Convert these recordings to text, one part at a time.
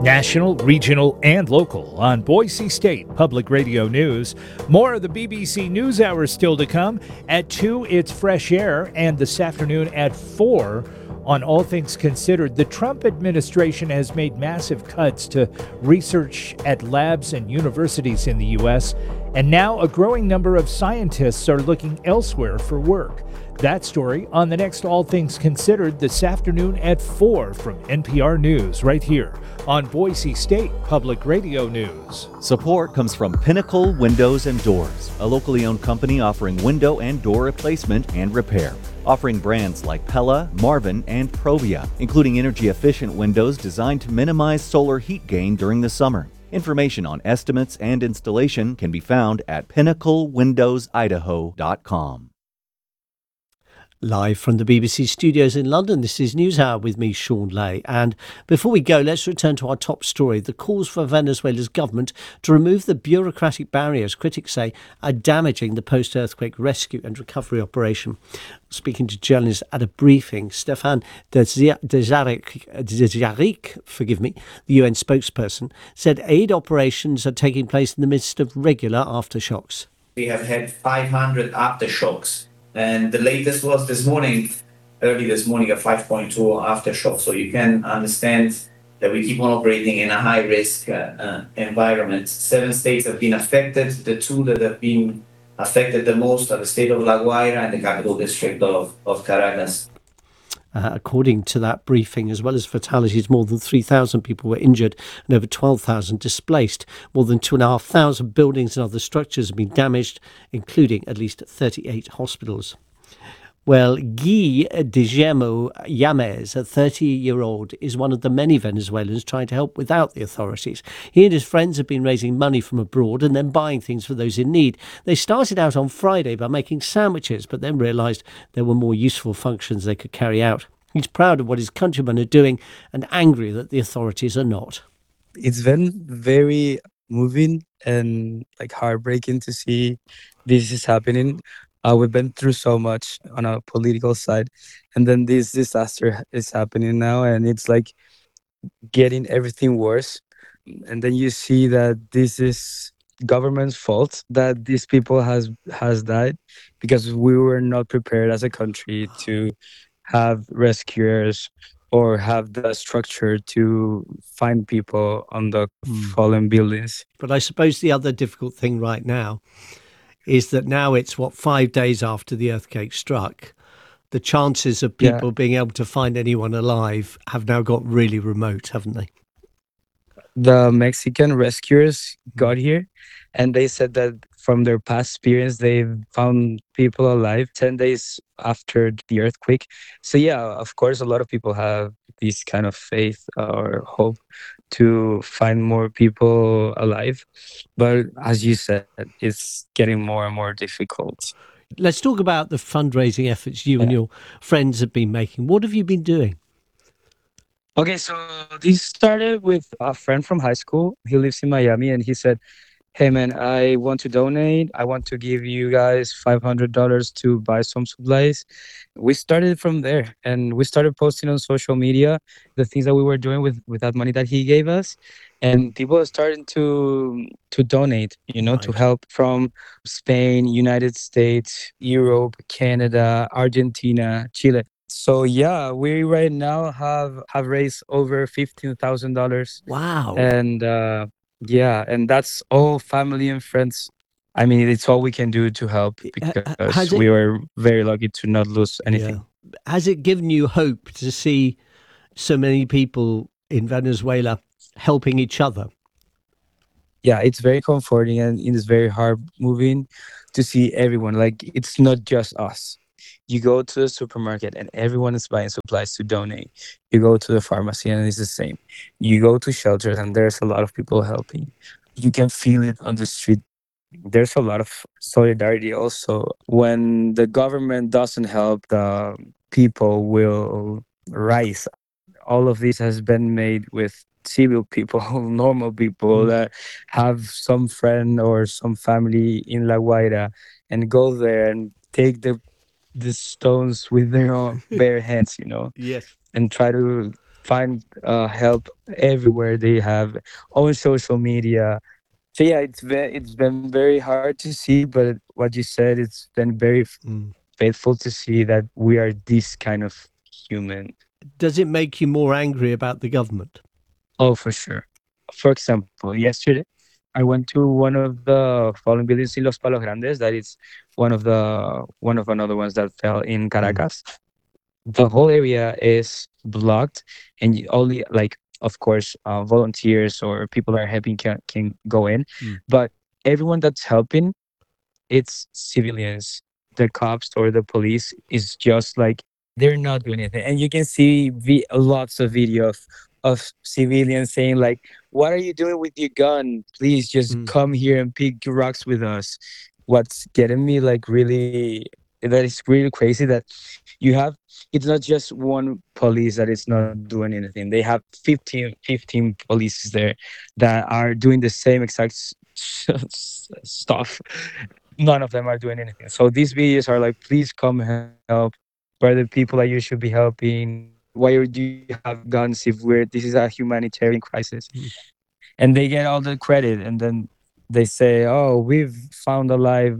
National, regional, and local on Boise State Public Radio News. More of the BBC NewsHour still to come. At 2, it's Fresh Air, and this afternoon at 4, on All Things Considered, the Trump administration has made massive cuts to research at labs and universities in the U.S., and now a growing number of scientists are looking elsewhere for work. That story on the next All Things Considered this afternoon at 4 from NPR News, right here on Boise State Public Radio News. Support comes from Pinnacle Windows and Doors, a locally owned company offering window and door replacement and repair. Offering brands like Pella, Marvin, and Provia, including energy-efficient windows designed to minimize solar heat gain during the summer. Information on estimates and installation can be found at pinnaclewindowsidaho.com. Live from the BBC studios in London, this is NewsHour with me, Sean Lay. And before we go, let's return to our top story. The calls for Venezuela's government to remove the bureaucratic barriers critics say are damaging the post-earthquake rescue and recovery operation. Speaking to journalists at a briefing, Stefan Dujarric, the UN spokesperson, said aid operations are taking place in the midst of regular aftershocks. We have had 500 aftershocks. And the latest was early this morning, a 5.2 aftershock. So you can understand that we keep on operating in a high-risk environment. 7 states have been affected. The 2 that have been affected the most are the state of La Guaira and the capital district of Caracas. According to that briefing, as well as fatalities, more than 3,000 people were injured and over 12,000 displaced. More than 2,500 buildings and other structures have been damaged, including at least 38 hospitals. Well, Guy Guillermo Yames, a 30-year-old, is one of the many Venezuelans trying to help without the authorities. He and his friends have been raising money from abroad and then buying things for those in need. They started out on Friday by making sandwiches, but then realised there were more useful functions they could carry out. He's proud of what his countrymen are doing and angry that the authorities are not. It's been very moving and heartbreaking to see this is happening. We've been through so much on a political side, and then this disaster is happening now, and it's getting everything worse. And then you see that this is government's fault that these people has died, because we were not prepared as a country to have rescuers or have the structure to find people on the fallen buildings. But I suppose the other difficult thing right now is that now it's 5 days after the earthquake struck. The chances of people being able to find anyone alive have now got really remote, haven't they? The Mexican rescuers got here, and they said that from their past experience, they've found people alive 10 days after the earthquake. So yeah, of course, a lot of people have this kind of faith or hope to find more people alive. But as you said, it's getting more and more difficult. Let's talk about the fundraising efforts you and your friends have been making. What have you been doing? Okay, so this started with a friend from high school. He lives in Miami, and he said, hey man, I want to donate. I want to give you guys $500 to buy some supplies. We started from there, and we started posting on social media the things that we were doing with that money that he gave us. And people are starting to donate, to help, from Spain, United States, Europe, Canada, Argentina, Chile. So yeah, we right now have raised over $15,000. Wow. And and that's all family and friends. I mean, it's all we can do to help, because we were very lucky to not lose anything. Yeah. Has it given you hope to see so many people in Venezuela helping each other? Yeah, it's very comforting, and it is very hard moving to see everyone. It's not just us. You go to the supermarket and everyone is buying supplies to donate. You go to the pharmacy and it's the same. You go to shelters and there's a lot of people helping. You can feel it on the street. There's a lot of solidarity also. When the government doesn't help, the people will rise. All of this has been made with civil people, normal people that have some friend or some family in La Guaira and go there and take the stones with their own bare hands, Yes. and try to find help everywhere. They have own social media. So yeah, it's been very hard to see, but what you said, it's been very Mm. faithful to see that we are this kind of human. Does it make you more angry about the government? Oh, for sure. For example, yesterday I went to one of the fallen buildings in Los Palos Grandes. That is one of another ones that fell in Mm. Caracas. The whole area is blocked, and only, like, of course, volunteers or people that are helping can go in, Mm. but everyone that's helping, it's civilians. The cops or the police is just like, they're not doing anything, and you can see lots of video of civilians saying like, "What are you doing with your gun? Please just Mm. come here and pick rocks with us." What's getting me like really, that is really crazy, that you have, it's not just one police that is not doing anything. They have 15 police there that are doing the same exact stuff. None of them are doing anything. So these videos are like, please come help. We're the people that you should be helping. Why do you have guns if this is a humanitarian crisis? Mm. And they get all the credit, and then they say, "Oh, we've found alive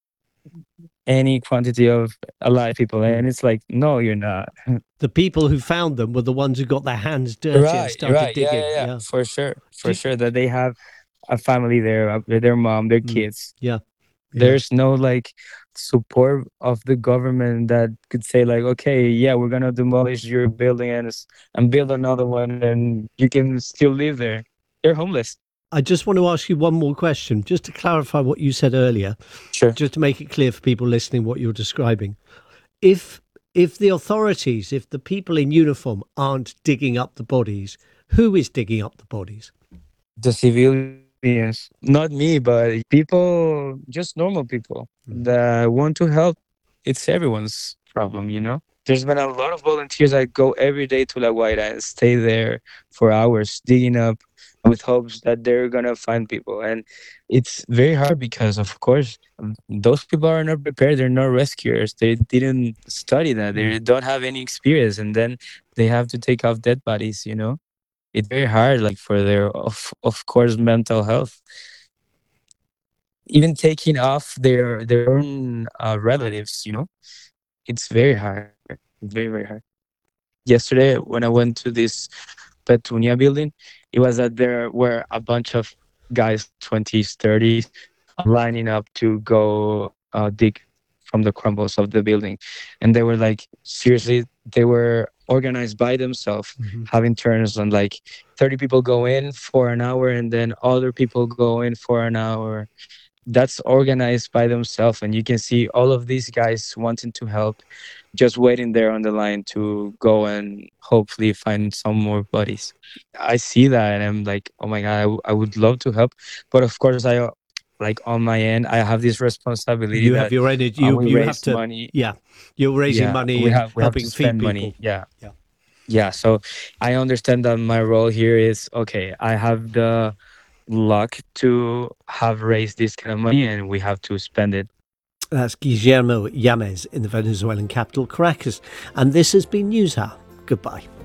any quantity of alive people," and it's like, no, you're not. The people who found them were the ones who got their hands dirty and Right, started right, yeah, digging. yeah, yeah, Yeah. for sure, Do for you- sure, that they have a family there, their mom, their Mm. kids. Yeah. Yeah. There's no like support of the government that could say like, okay, yeah, we're gonna demolish your building and build another one, and you can still live there. They're homeless. I just want to ask you one more question, just to clarify what you said earlier, Sure. just to make it clear for people listening what you're describing. If the authorities, if the people in uniform aren't digging up the bodies, who is digging up the bodies? The civilians, not me, but people, just normal people that want to help. It's everyone's problem, you know? There's been a lot of volunteers that go every day to La Guaira and stay there for hours digging up with hopes that they're gonna find people. And it's very hard because, of course, those people are not prepared. They're not rescuers. They didn't study that. They don't have any experience. And then they have to take off dead bodies, you know? It's very hard, like, for their, of course, mental health. Even taking off their own relatives, you know? It's very hard. Very, very hard. Yesterday, when I went to this Petunia building, it was that there were a bunch of guys, 20s, 30s, lining up to go dig from the crumbles of the building. And they were like, seriously, they were organized by themselves, having turns on like 30 people go in for an hour and then other people go in for an hour. That's organized by themselves, and you can see all of these guys wanting to help, just waiting there on the line to go and hopefully find some more bodies. I see that and I'm like, oh my god, I would love to help, but of course I like on my end I have this responsibility You have that your energy. we You have raise to. money. Yeah, you're raising Yeah, money we and have to helping feed spend people. money. Yeah. Yeah. Yeah, so I understand that my role here is, okay, I have the luck to have raised this kind of money and we have to spend it. That's Guillermo Yames in the Venezuelan capital, Caracas. And this has been NewsHour. Goodbye.